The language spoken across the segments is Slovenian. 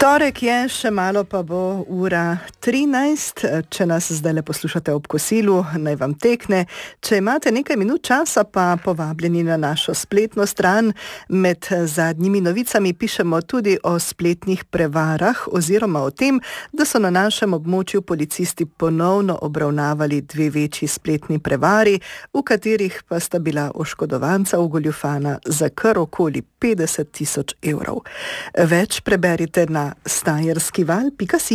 Torek je, še malo pa bo ura 13. Če nas zdaj le poslušate ob kosilu, naj vam tekne. Če imate nekaj minut časa, pa povabljeni na našo spletno stran. Med zadnjimi novicami pišemo tudi o spletnih prevarah oziroma o tem, da so na našem območju policisti ponovno obravnavali 2 večji spletni prevari, v katerih pa sta bila oškodovanca ogoljufana za kar okoli 50 000 evrov. Več preberite na stajerskival.si.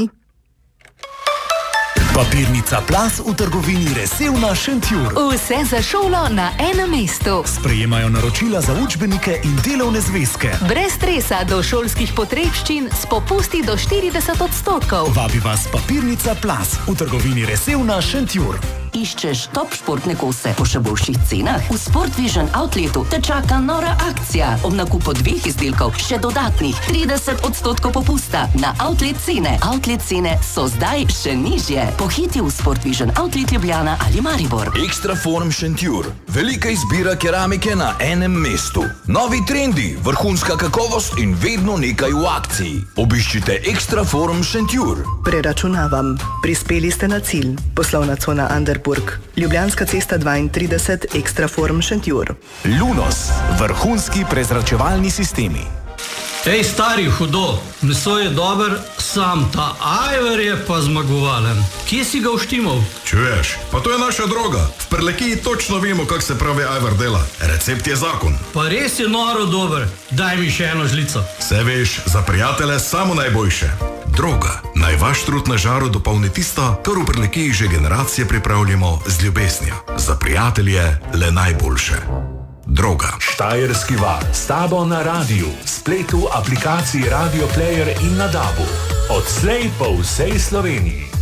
Papirnica Plus v trgovini Resevna Šentjur. Vse za šolo na enem mestu. Sprejemajo naročila za učbenike in delovne zvezke. Brez stresa do šolskih potrebščin s popusti do 40%. Vabi vas Papirnica Plus v trgovini Resevna Šentjur. Iščeš top športne kose po še boljših cenah? V Sport Vision Outletu te čaka nora akcija. Ob nakupu 2 izdelkov še dodatnih 30% popusta na outlet cene. Outlet cene so zdaj še nižje. Pohiti v Sport Vision Outlet Ljubljana ali Maribor. Extraform Šentjur. Velika izbira keramike na enem mestu. Novi trendi, vrhunska kakovost in vedno nekaj v akciji. Obiščite Extraform Šentjur. Preračunavam. Prispeli ste na cilj. Poslovna cona Anderburg. Ljubljanska cesta 32, Extraform Šentjur. Lunos. Vrhunski prezračevalni sistemi. Ej, stari, hudo. Meso je dober, sam ta ajvar je pa zmagovalen. Kje si ga uštimal? Čuješ, pa to je naša droga. V Prlekiji točno vemo, kak se pravi ajvar dela. Recept je zakon. Pa res je noro dober. Daj mi še eno žlico. Se veš, za prijatelje samo najboljše. Droga. Naj vaš trud na žaru dopolni tisto, kar v Prlekiji že generacije pripravljamo z ljubeznijo. Za prijatelje le najboljše. Droga. Štajerski val. S tabo na radiju, spletu, aplikaciji Radio Player in na DAB-u. Odslej po vsej Sloveniji.